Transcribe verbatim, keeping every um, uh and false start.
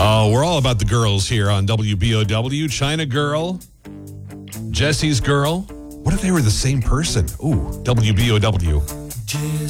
Oh, we're all about the girls here on W B O W. China Girl, Jesse's Girl. What if they were the same person? Ooh, W B O W.